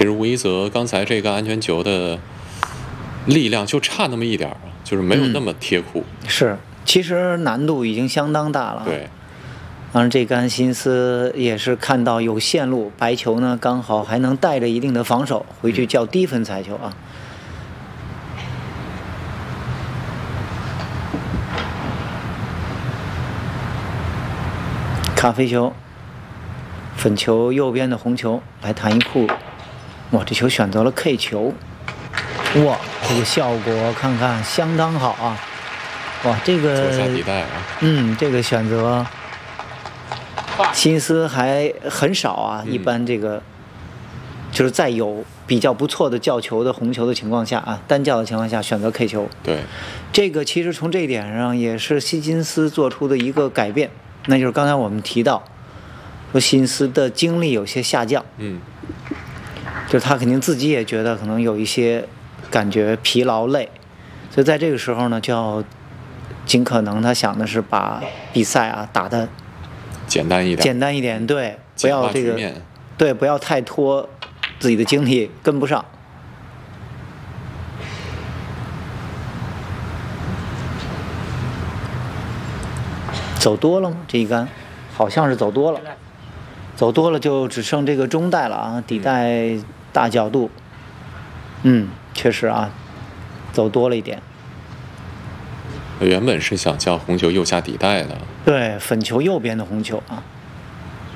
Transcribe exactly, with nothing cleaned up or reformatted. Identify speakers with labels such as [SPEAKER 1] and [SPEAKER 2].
[SPEAKER 1] 其实吴一泽刚才这个安全球的力量就差那么一点儿，就是没有那么贴库。
[SPEAKER 2] 嗯、是，其实难度已经相当大了。
[SPEAKER 1] 对。
[SPEAKER 2] 当然，这杆辛斯也是看到有线路，白球呢刚好还能带着一定的防守，回去叫低分彩球啊。咖啡球，粉球右边的红球来弹一库，哇，这球选择了 K 球，哇，这个效果看看相当好啊，哇，这个
[SPEAKER 1] 左下底带啊，
[SPEAKER 2] 嗯，这个选择。心思还很少啊，一般这个就是在有比较不错的叫球的红球的情况下啊，单叫的情况下选择 K 球。
[SPEAKER 1] 对，
[SPEAKER 2] 这个其实从这一点上也是希金斯做出的一个改变，那就是刚才我们提到说辛斯的精力有些下降，
[SPEAKER 1] 嗯，
[SPEAKER 2] 就是他肯定自己也觉得可能有一些感觉疲劳累，所以在这个时候呢，就要尽可能他想的是把比赛啊打得
[SPEAKER 1] 简单一点，
[SPEAKER 2] 简单一点，对，不要这个，对，不要太拖，自己的精力跟不上。走多了吗？这一杆，好像是走多了，走多了就只剩这个中带了啊，底带大角度，嗯，确实啊，走多了一点。
[SPEAKER 1] 原本是想叫红球右下底带的，
[SPEAKER 2] 对，粉球右边的红球啊。